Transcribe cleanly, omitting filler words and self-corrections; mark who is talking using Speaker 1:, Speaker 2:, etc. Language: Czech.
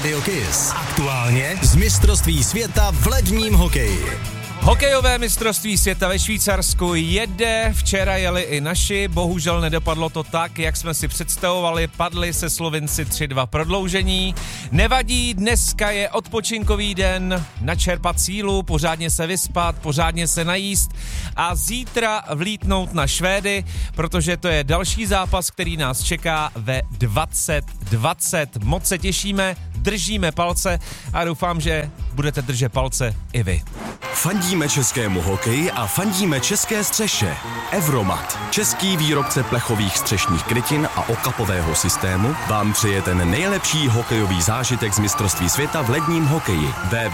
Speaker 1: Radio Kiss. Aktuálně z mistrovství světa v ledním hokeji.
Speaker 2: Hokejové mistrovství světa ve Švýcarsku jede, včera jeli i naši, bohužel nedopadlo to tak, jak jsme si představovali, padli se Slovinci 3-2 prodloužení. Nevadí, dneska je odpočinkový den, načerpat sílu, pořádně se vyspat, pořádně se najíst a zítra vlítnout na Švédy, protože to je další zápas, který nás čeká ve 2020. Moc se těšíme, držíme palce a doufám, že budete držet palce i vy.
Speaker 3: Fandíme českému hokeji a fandíme české střeše. Evromat, český výrobce plechových střešních krytin a okapového systému, vám přeje ten nejlepší hokejový zážitek z mistrovství světa v ledním hokeji.